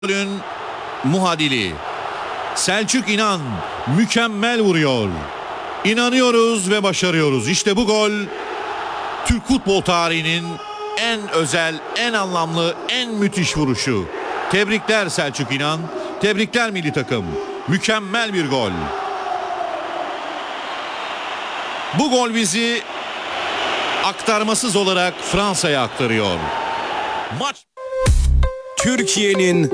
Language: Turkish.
Golün muadili Selçuk İnan mükemmel vuruyor. İnanıyoruz ve başarıyoruz. İşte bu gol Türk futbol tarihinin en özel, en anlamlı, en müthiş vuruşu. Tebrikler Selçuk İnan. Tebrikler milli takım. Mükemmel bir gol. Bu gol bizi aktarmasız olarak Fransa'ya aktarıyor. Maç Türkiye'nin